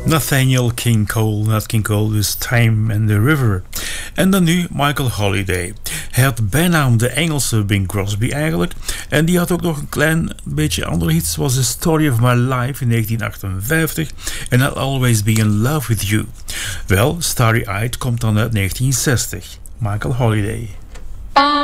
Nathaniel King Cole, Nat King Cole, dus Time and the River. En dan nu Michael Holiday. Hij had bijnaam de Engelse Bing Crosby eigenlijk. En die had ook nog een klein beetje andere hits, zoals The Story of My Life in 1958 en I'll Always Be in Love With You. Wel, Starry Eyed komt dan uit 1960. Michael Holiday.